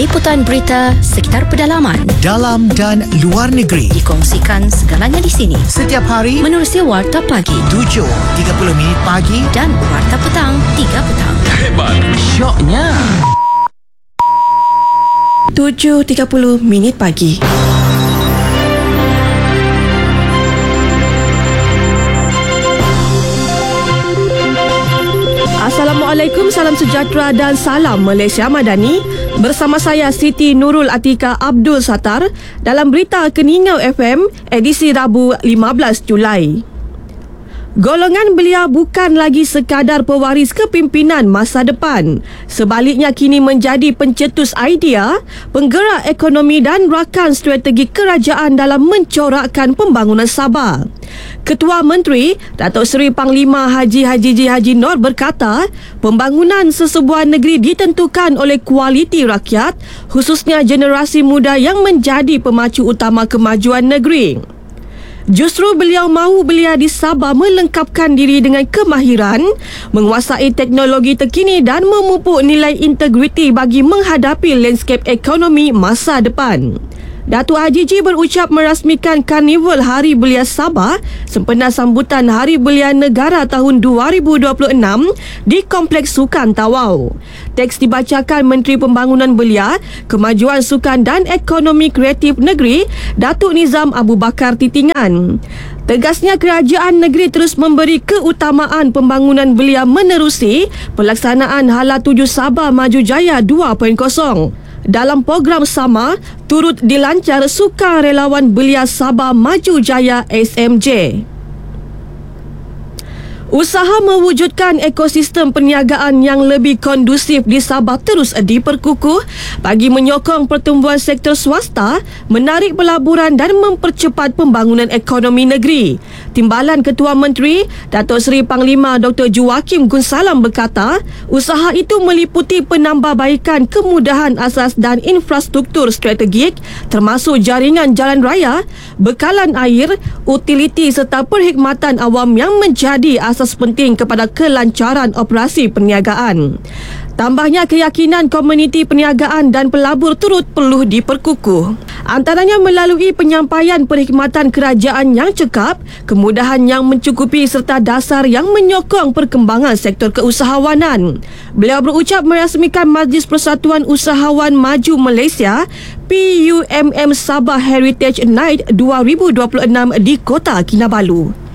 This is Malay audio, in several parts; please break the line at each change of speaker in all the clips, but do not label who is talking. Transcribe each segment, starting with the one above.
liputan berita sekitar pedalaman,
dalam dan luar negeri.
dikongsikan segalanya di sini.
Setiap hari
Menerusi Warta Pagi
7.30 pagi
dan Warta Petang 3 petang.
Hebat, syoknya.
7.30 pagi. Assalamualaikum, salam sejahtera dan salam Malaysia Madani. Bersama saya Siti Nurul Atika Abdul Sattar dalam berita Keningau FM edisi Rabu 15 Julai. Golongan belia bukan lagi sekadar pewaris kepimpinan masa depan. Sebaliknya kini menjadi pencetus idea, penggerak ekonomi dan rakan strategi kerajaan dalam mencorakkan pembangunan Sabah. Ketua Menteri Datuk Seri Panglima Haji Ji Noor berkata, pembangunan sesebuah negeri ditentukan oleh kualiti rakyat, khususnya generasi muda yang menjadi pemacu utama kemajuan negeri. Justru beliau mahu belia di Sabah melengkapkan diri dengan kemahiran, menguasai teknologi terkini dan memupuk nilai integriti bagi menghadapi landscape ekonomi masa depan. Datuk Haji Ji berucap merasmikan Karnival Hari Belia Sabah sempena sambutan Hari Belia Negara tahun 2026 di Kompleks Sukan Tawau. Teks dibacakan Menteri Pembangunan Belia, Kemajuan Sukan dan Ekonomi Kreatif Negeri, Datuk Nizam Abu Bakar Titingan. Tegasnya kerajaan negeri terus memberi keutamaan pembangunan belia menerusi pelaksanaan Hala 7 Sabah Maju Jaya 2.0. Dalam program sama, turut dilancar Sukarelawan Belia Sabah Maju Jaya SMJ. Usaha mewujudkan ekosistem perniagaan yang lebih kondusif di Sabah terus diperkukuh bagi menyokong pertumbuhan sektor swasta, menarik pelaburan dan mempercepat pembangunan ekonomi negeri. Timbalan Ketua Menteri Datuk Seri Panglima Dr. Joaquim Gunsalam berkata, usaha itu meliputi penambahbaikan kemudahan asas dan infrastruktur strategik termasuk jaringan jalan raya, bekalan air, utiliti serta perkhidmatan awam yang menjadi asas penting kepada kelancaran operasi perniagaan. Tambahnya, keyakinan komuniti perniagaan dan pelabur turut perlu diperkukuh. Antaranya melalui penyampaian perkhidmatan kerajaan yang cekap, kemudahan yang mencukupi serta dasar yang menyokong perkembangan sektor keusahawanan. Beliau berucap merasmikan Majlis Persatuan Usahawan Maju Malaysia PUMM Sabah Heritage Night 2026 di Kota Kinabalu.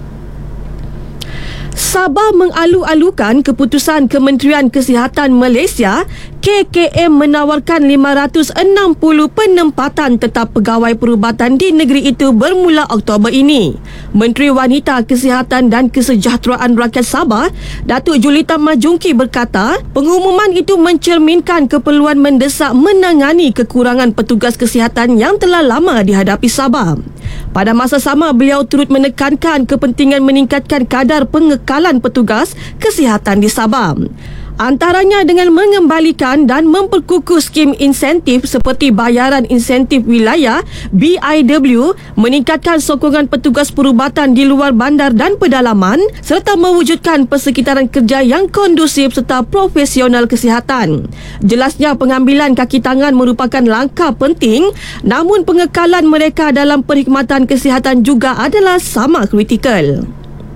Sabah mengalu-alukan keputusan Kementerian Kesihatan Malaysia KKM menawarkan 560 penempatan tetap pegawai perubatan di negeri itu bermula Oktober ini. Menteri Wanita, Kesihatan dan Kesejahteraan Rakyat Sabah, Datuk Julita Majungki berkata, pengumuman itu mencerminkan keperluan mendesak menangani kekurangan petugas kesihatan yang telah lama dihadapi Sabah. Pada masa sama, beliau turut menekankan kepentingan meningkatkan kadar pengekalan petugas kesihatan di Sabah. Antaranya dengan mengembalikan dan memperkukuh skim insentif seperti bayaran insentif wilayah BIW, meningkatkan sokongan petugas perubatan di luar bandar dan pedalaman serta mewujudkan persekitaran kerja yang kondusif serta profesional kesihatan. Jelasnya pengambilan kaki tangan merupakan langkah penting, namun pengekalan mereka dalam perkhidmatan kesihatan juga adalah sama kritikal.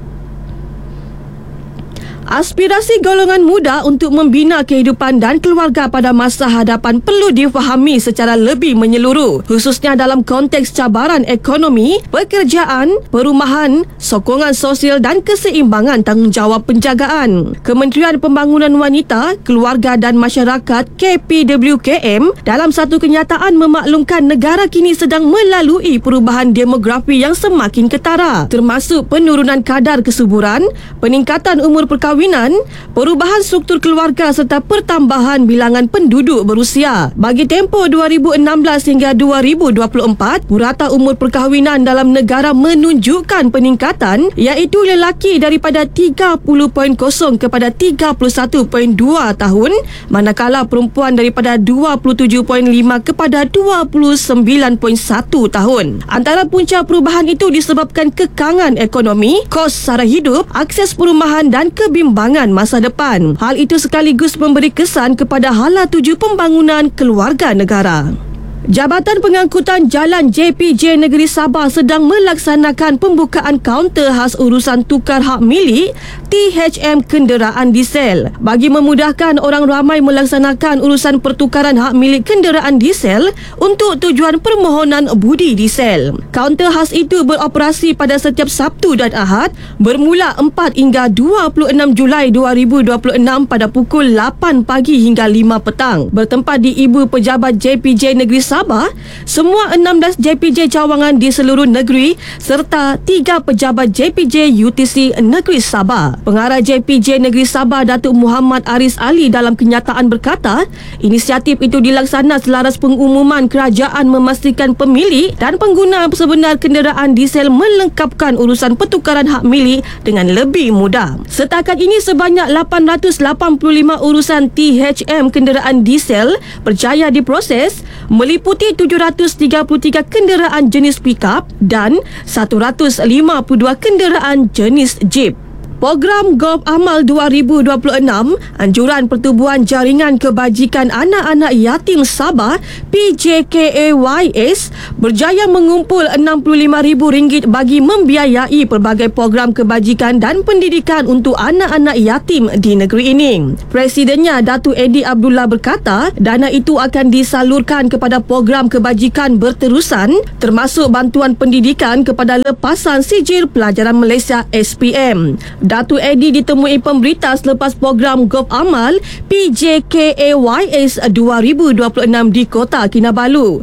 Aspirasi golongan muda untuk membina kehidupan dan keluarga pada masa hadapan perlu difahami secara lebih menyeluruh, khususnya dalam konteks cabaran ekonomi, pekerjaan, perumahan, sokongan sosial dan keseimbangan tanggungjawab penjagaan. Kementerian Pembangunan Wanita, Keluarga dan Masyarakat KPWKM dalam satu kenyataan memaklumkan negara kini sedang melalui perubahan demografi yang semakin ketara, termasuk penurunan kadar kesuburan, peningkatan umur perkahwinan, perubahan struktur keluarga serta pertambahan bilangan penduduk berusia. Bagi tempoh 2016 hingga 2024, purata umur perkahwinan dalam negara menunjukkan peningkatan, iaitu lelaki daripada 30.0 kepada 31.2 tahun, manakala perempuan daripada 27.5 kepada 29.1 tahun. Antara punca perubahan itu disebabkan kekangan ekonomi, kos sara hidup, akses perumahan dan kebimbingan pertimbangan masa depan. Hal itu sekaligus memberi kesan kepada hala tuju pembangunan keluarga negara. Jabatan Pengangkutan Jalan JPJ Negeri Sabah sedang melaksanakan pembukaan kaunter khas urusan tukar hak milik THM kenderaan diesel. Bagi memudahkan orang ramai melaksanakan urusan pertukaran hak milik kenderaan diesel untuk tujuan permohonan budi diesel. Kaunter khas itu beroperasi pada setiap Sabtu dan Ahad bermula 4 hingga 26 Julai 2026 pada pukul 8 pagi hingga 5 petang. Bertempat di Ibu Pejabat JPJ Negeri Sabah, semua 16 JPJ cawangan di seluruh negeri serta 3 pejabat JPJ UTC Negeri Sabah. Pengarah JPJ Negeri Sabah Datuk Muhammad Aris Ali dalam kenyataan berkata, inisiatif itu dilaksana selaras pengumuman kerajaan memastikan pemilik dan pengguna sebenar kenderaan diesel melengkapkan urusan pertukaran hak milik dengan lebih mudah. Setakat ini sebanyak 885 urusan THM kenderaan diesel berjaya diproses, meliputi 733 kenderaan jenis pick-up dan 152 kenderaan jenis jeep. Program Golf Amal 2026, Anjuran Pertubuhan Jaringan Kebajikan Anak-anak Yatim Sabah PJKAYS berjaya mengumpul RM65,000 bagi membiayai pelbagai program kebajikan dan pendidikan untuk anak-anak yatim di negeri ini. Presidennya Datuk Eddie Abdullah berkata, dana itu akan disalurkan kepada program kebajikan berterusan termasuk bantuan pendidikan kepada lepasan sijil pelajaran Malaysia SPM. Datuk Eddie ditemui pemberita selepas program Golf Amal PJKAYS 2026 di Kota Kinabalu.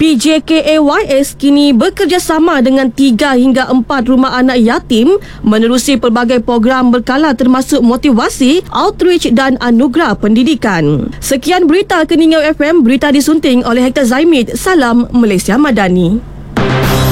PJKAYS kini bekerjasama dengan 3 hingga 4 rumah anak yatim menerusi pelbagai program berkala termasuk motivasi, outreach dan anugerah pendidikan. Sekian berita Keningau FM, berita disunting oleh Hector Zaimid. Salam Malaysia Madani.